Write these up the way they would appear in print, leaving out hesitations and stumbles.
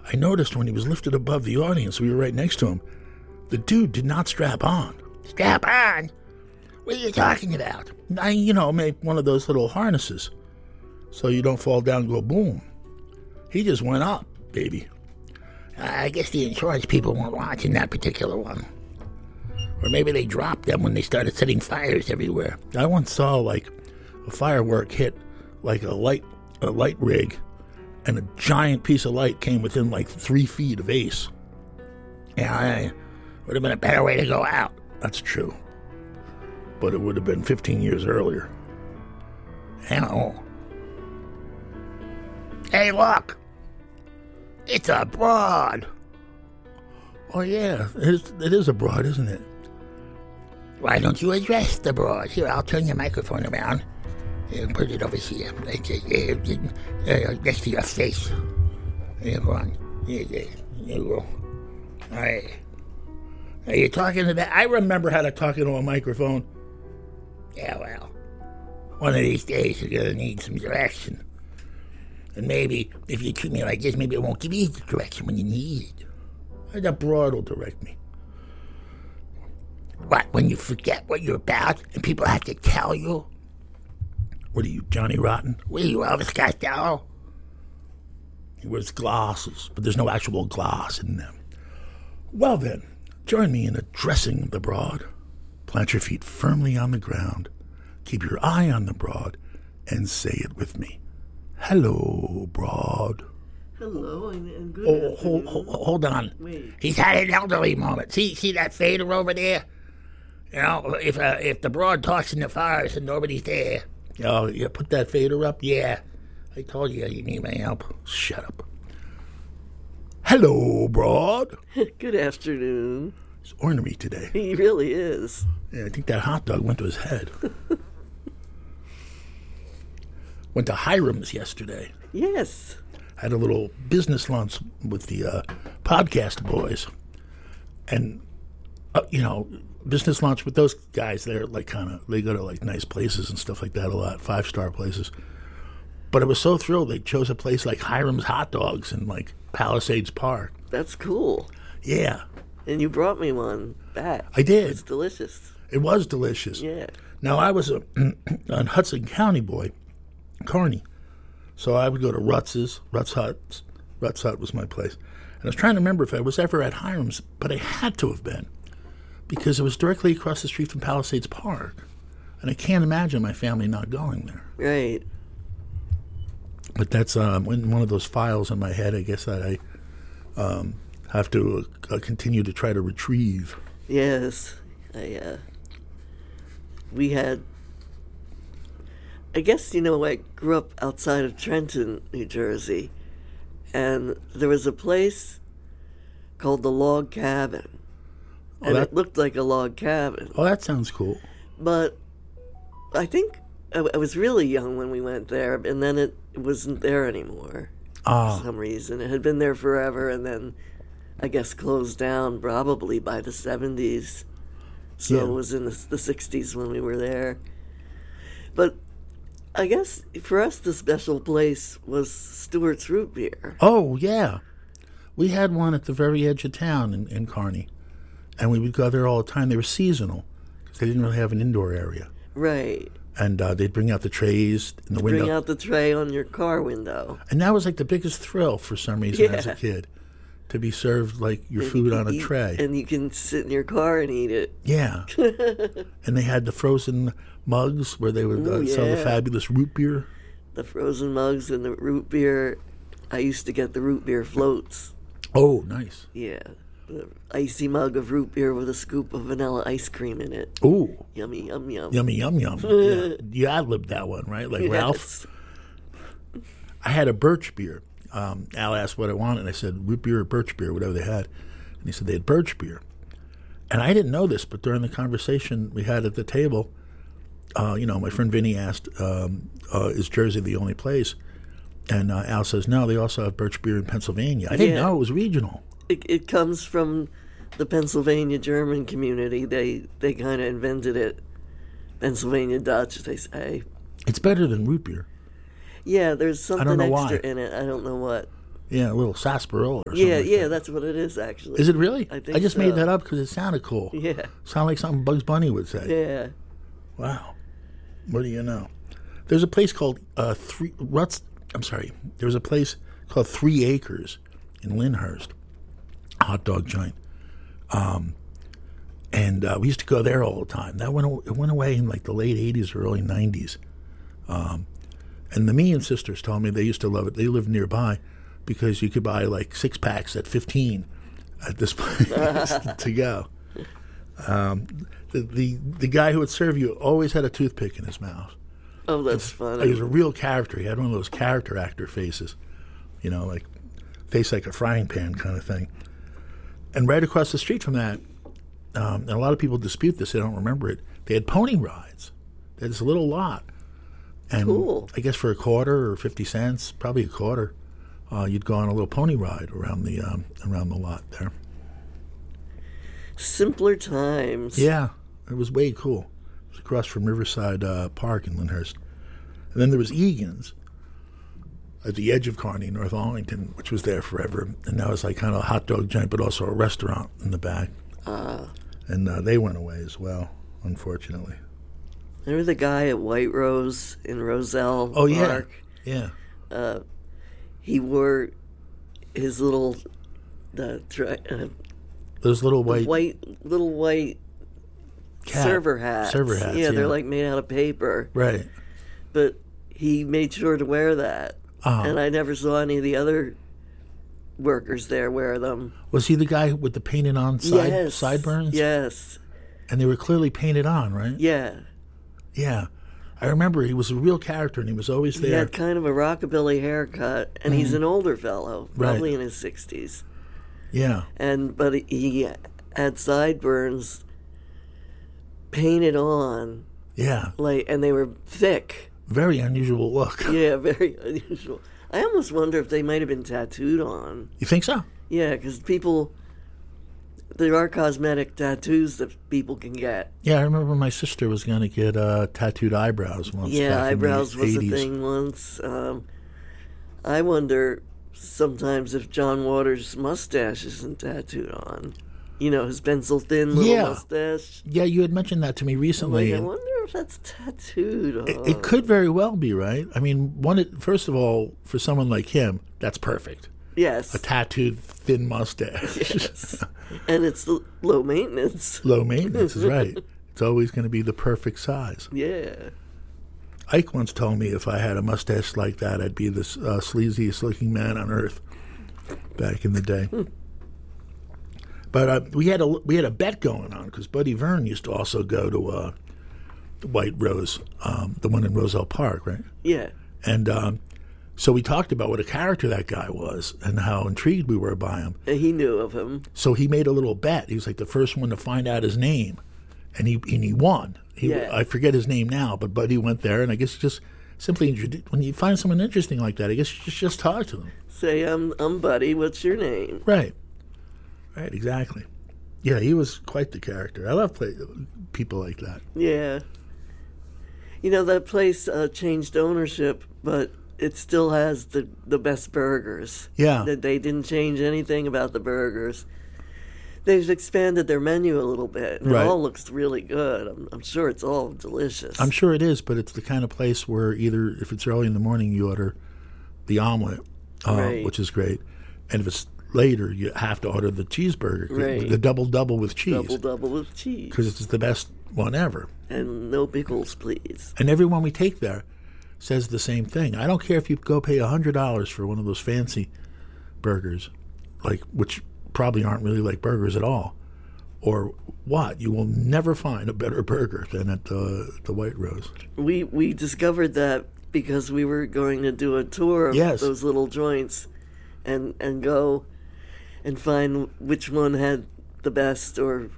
I noticed when he was lifted above the audience, we were right next to him, the dude did not strap on. Strap on? What are you talking about? Make one of those little harnesses so you don't fall down and go boom. He just went up, baby. I guess the insurance people weren't watching that particular one. Or maybe they dropped them when they started setting fires everywhere. I once saw, a firework hit, a light rig, and a giant piece of light came within, 3 feet of Ace. Yeah, would have been a better way to go out. That's true. But it would have been 15 years earlier. Hell. Hey, look! It's a broad! Oh, yeah, it is a broad, isn't it? Why don't you address the broad? Here, I'll turn your microphone around and put it over here. Next to your face. Here, go on. Here you go. All right. Are you talking to that? I remember how to talk into a microphone. Yeah, well, one of these days you're going to need some direction. And maybe if you treat me like this, maybe it won't give you the direction when you need it. The broad will direct me. What, when you forget what you're about and people have to tell you? What are you, Johnny Rotten? What are you, Elvis Costello? He wears glasses, but there's no actual glass in them. Well then, join me in addressing the broad. Plant your feet firmly on the ground. Keep your eye on the broad and say it with me. Hello, broad. Hello, and good afternoon. Hold on. Wait. He's had an elderly moment. See that fader over there? If the broad talks in the forest and nobody's there. Oh, yeah, put that fader up? Yeah. I told you need my help. Shut up. Hello, broad. Good afternoon. He's ornery today. He really is. Yeah, I think that hot dog went to his head. Went to Hiram's yesterday. Yes. Had a little business lunch with the podcast boys. And, business lunch with those guys, they're they go to nice places and stuff like that a lot, 5-star places. But I was so thrilled they chose a place like Hiram's Hot Dogs in Palisades Park. That's cool. Yeah. And you brought me one back. I did. It's delicious. It was delicious. Yeah. Now, I was a Hudson County boy, Kearney. So I would go to Rutz's, Rutz Hut was my place. And I was trying to remember if I was ever at Hiram's, but I had to have been, because it was directly across the street from Palisades Park. And I can't imagine my family not going there. Right. But that's one of those files in my head, I guess, that I have to continue to try to retrieve. Yes. We had... I guess, I grew up outside of Trenton, New Jersey, and there was a place called the Log Cabin, and it looked like a log cabin. Oh, that sounds cool. But I think I was really young when we went there, and then it wasn't there anymore for some reason. It had been there forever, and then I guess closed down probably by the 70s. So It was in the 60s when we were there. But I guess for us the special place was Stewart's Root Beer. Oh, yeah. We had one at the very edge of town in Kearney. And we would go there all the time. They were seasonal because they didn't really have an indoor area. Right. And they'd bring out the trays in the window. Bring out the tray on your car window. And that was the biggest thrill for some reason as a kid. To be served your food on a tray. And you can sit in your car and eat it. Yeah. And they had the frozen mugs where they would sell the fabulous root beer. The frozen mugs and the root beer. I used to get the root beer floats. Oh, nice. Yeah. The icy mug of root beer with a scoop of vanilla ice cream in it. Ooh. Yummy, yum, yum. Yummy, yum, yum. Yeah. You ad-libbed that one, right? Like Ralph? I had a birch beer. Al asked what I wanted, and I said root beer or birch beer, whatever they had. And he said they had birch beer. And I didn't know this, but during the conversation we had at the table, my friend Vinny asked, is Jersey the only place? And Al says, no, they also have birch beer in Pennsylvania. I didn't know it was regional. It comes from the Pennsylvania German community. They kind of invented it. Pennsylvania Dutch, they say. It's better than root beer. Yeah, there's something extra why. in it. I don't know what. Yeah, a little sarsaparilla or something. Yeah, like yeah, that. that's what it is actually. Is it really? I think I just made so. that up because it sounded cool. Yeah, Sound like something Bugs Bunny would say. yeah. Wow. What do you know? There's a place called There's a place called 3 Acres in Lyndhurst, a hot dog joint. And we used to go there all the time. It went away in like the late 80s or early 90s. And the Meehan sisters told me they used to love it. They lived nearby because you could buy like 6-packs at 15 at this place to go. The guy who would serve you always had a toothpick in his mouth. Oh, that's He funny. was a real character. He had one of those character actor faces, like face like a frying pan kind of thing. And right across the street from that, and a lot of people dispute this, they don't remember it, they had pony rides. They had this little lot. And Cool. I guess for a quarter or 50 cents, probably a quarter, you'd go on a little pony ride around the lot there. Simpler times. Yeah, it was way cool. It was across from Riverside Park in Lyndhurst. And then there was Egan's at the edge of Kearney, North Arlington, which was there forever. And that was like kind of a hot dog joint, but also a restaurant in the back. And they went away as well, unfortunately. Remember the guy at White Rose in Roselle Oh, yeah. Park? Yeah. He wore his little Those little white white cap- server hats. Server hats, Yeah, they're yeah. like made out of paper. Right. But he made sure to wear that. Uh-huh. And I never saw any of the other workers there wear them. Was he the guy with the painted on sideburns? Yes. And they were clearly painted on, right? Yeah. Yeah. I remember he was a real character and he was always He there. had kind of a rockabilly haircut, and he's an older fellow, probably in his 60s. Yeah. But he had sideburns painted on, Yeah. and they were thick. Very unusual look. Yeah, very unusual. I almost wonder if they might have been tattooed on. You think so? Yeah, because there are cosmetic tattoos that people can get. Yeah, I remember my sister was going to get tattooed eyebrows once. Yeah, back in eyebrows the was 80s. a thing once. I wonder sometimes if John Waters' mustache isn't tattooed on. His pencil thin little mustache. Yeah, you had mentioned that to me recently. I wonder if that's tattooed on. It could very well be, right? I mean, first of all, for someone like him, that's perfect. Yes. A tattooed thin mustache. Yes. And it's low maintenance. Low maintenance is right. It's always going to be the perfect size. Yeah. Ike once told me if I had a mustache like that, I'd be the sleaziest looking man on earth back in the day. But we had a bet going on because Buddy Verne used to also go to White Rose, the one in Roselle Park, right? Yeah. And so we talked about what a character that guy was and how intrigued we were by him. And he knew of him. So he made a little bet. He was like the first one to find out his name, and he won. Yeah. I forget his name now, but Buddy went there, and I guess just simply when you find someone interesting like that, I guess you just talk to them. Say, I'm Buddy, what's your name? Right, exactly. Yeah, he was quite the character. I love people like that. Yeah. That place changed ownership, but it still has the best burgers. Yeah. They didn't change anything about the burgers. They've expanded their menu a little bit, and Right. it all looks really good. I'm sure it's all delicious. I'm sure it is, but it's the kind of place where either if it's early in the morning, you order the omelet, Right. which is great, and if it's later, you have to order the cheeseburger, Right. the double with cheese, Double with cheese. because it's the best one ever. And no pickles, please. And everyone we take there says the same thing. I don't care if you go pay $100 for one of those fancy burgers, which probably aren't really like burgers at all, or what. You will never find a better burger than at the White Rose. We discovered that because we were going to do a tour of Yes. those little joints and go and find which one had the best or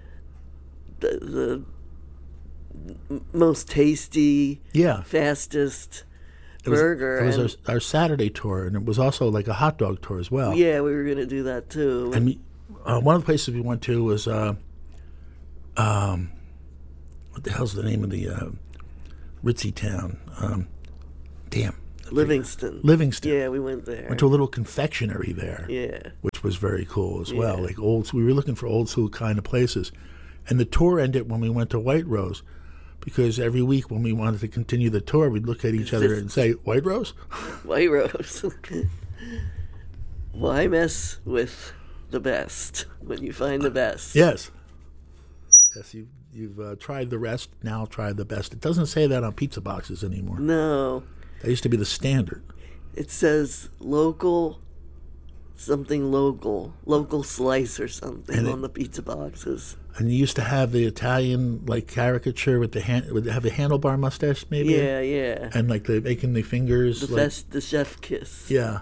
the most tasty, Yeah. fastest burger. It was and our Saturday tour, and it was also like a hot dog tour as well. yeah, we were going to do that too. And one of the places we went to was what the hell's the name of the ritzy town? Livingston. Yeah, we went there. Went to a little confectionery there. Yeah. Which was very cool as well. Yeah. Like we were looking for old school kind of places. And the tour ended when we went to White Rose, because every week when we wanted to continue the tour, we'd look at each other and say, White Rose? White Rose. Why mess with the best when you find the best? Yes. Yes, you've tried the rest, now try the best. It doesn't say that on pizza boxes anymore. No. That used to be the standard. It says local slice or something on the pizza boxes. And you used to have the Italian like caricature with would have a handlebar mustache, maybe. Yeah. And like making the fingers. The chef kiss. Yeah.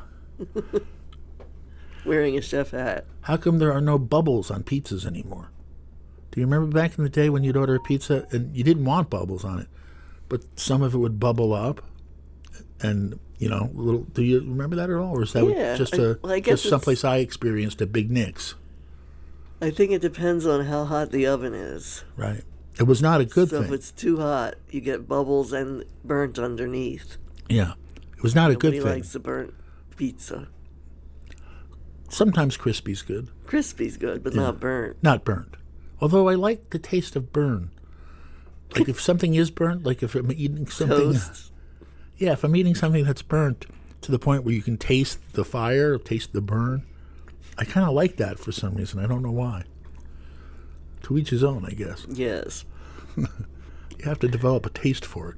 Wearing a chef hat. How come there are no bubbles on pizzas anymore? Do you remember back in the day when you'd order a pizza and you didn't want bubbles on it, but some of it would bubble up, and little? Do you remember that at all, or is that just someplace I experienced at Big Nick's? I think it depends on how hot the oven is. Right. It was not a good thing. So if it's too hot, you get bubbles and burnt underneath. Yeah. It was not a good thing. Nobody likes the burnt pizza. Sometimes crispy's good. Crispy's good, but not burnt. Not burnt. Although I like the taste of burn. Like if something is burnt, like if I'm eating something. Toast. Yeah, if I'm eating something that's burnt to the point where you can taste the fire, taste the burn, I kind of like that for some reason. I don't know why. To each his own, I guess. Yes. You have to develop a taste for it.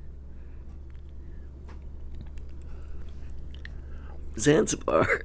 Zanzibar.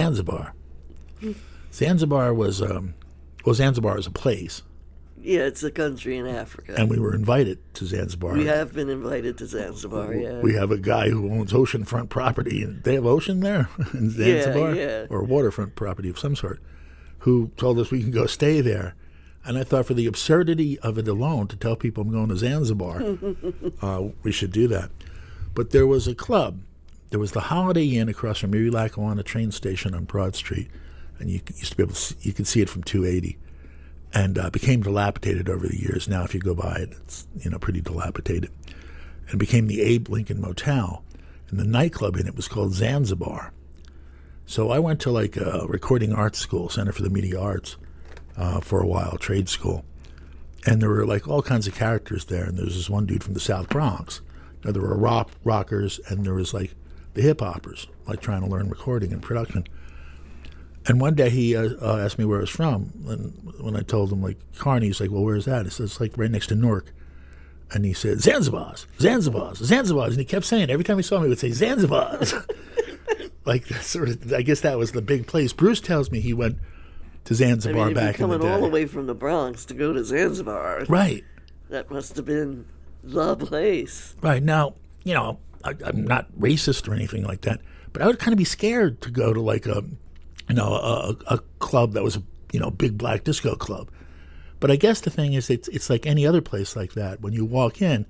Zanzibar was, Zanzibar is a place. Yeah, it's a country in Africa. And we were invited to Zanzibar. We have been invited to Zanzibar, yeah. We have a guy who owns oceanfront property, and they have ocean there in Zanzibar? Yeah. Or waterfront property of some sort, who told us we can go stay there. And I thought for the absurdity of it alone, to tell people I'm going to Zanzibar, we should do that. But there was a club. There was the Holiday Inn across from Miri Lackawanna train station on Broad Street, and you used to be able to you could see it from 280, and became dilapidated over the years. Now, if you go by it, it's pretty dilapidated, and it became the Abe Lincoln Motel, and the nightclub in it was called Zanzibar. So I went to like a recording arts school, Center for the Media Arts, for a while, trade school, and there were like all kinds of characters there. And there was this one dude from the South Bronx. Now, there were rockers, and there was like the hip hoppers, like trying to learn recording and production. And one day he asked me where I was from, and when I told him like Kearney, he's like, "Well, where's that?" I said, "It's like right next to Newark." And he said, "Zanzibar's, Zanzibar's, Zanzibar's," and he kept saying it. Every time he saw me, he would say Zanzibar's. Like sort of, I guess that was the big place. Bruce tells me he went to Zanzibar back in the day. Coming all the way from the Bronx to go to Zanzibar, right? That must have been the place, right? Now, I'm not racist or anything like that, but I would kind of be scared to go to like a club that was a big black disco club. But I guess the thing is, it's like any other place like that. When you walk in,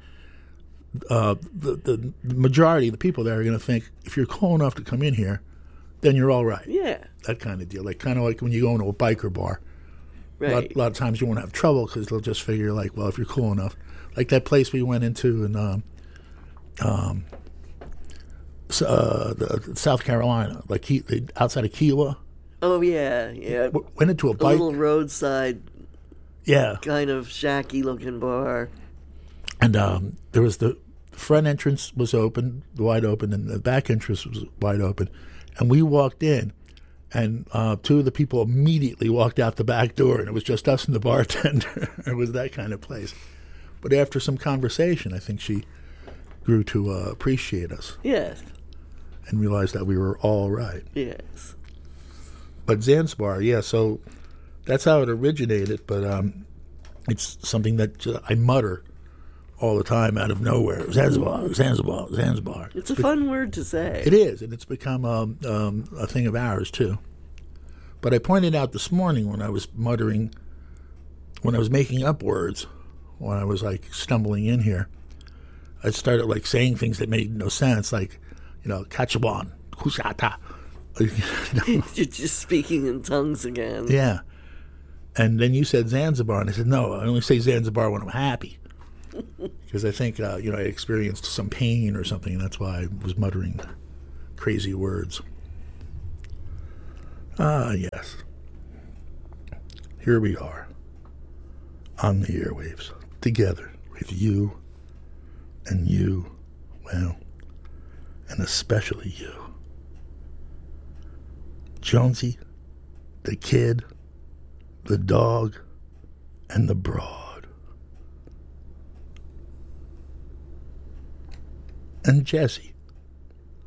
the majority of the people there are going to think, if you're cool enough to come in here, then you're all right. Yeah. That kind of deal. Kind of like when you go into a biker bar. Right. A lot of times you won't have trouble because they'll just figure like, well, if you're cool enough. Like that place we went into in South Carolina, like outside of Kiowa. Oh, yeah. Went into a little roadside kind of shacky-looking bar. And there was the front entrance was open, wide open, and the back entrance was wide open. And we walked in, and two of the people immediately walked out the back door, and it was just us and the bartender. It was that kind of place. But after some conversation, I think she grew to appreciate us. Yes. And realized that we were all right. Yes. But Zanzibar, so that's how it originated. But it's something that I mutter all the time out of nowhere. Zanzibar, Zanzibar, Zanzibar. It's a fun word to say. It is, and it's become a thing of ours, too. But I pointed out this morning when I was muttering, when I was making up words, when I was, like, stumbling in here, I started, like, saying things that made no sense, like, Kachaban, Kushata. You're just speaking in tongues again. Yeah. And then you said Zanzibar, and I said, no, I only say Zanzibar when I'm happy. Because I think, I experienced some pain or something, and that's why I was muttering crazy words. Ah, yes. Here we are, on the airwaves, together with you, well, and especially you. Jonesy, the kid, the dog, and the broad. And Jesse.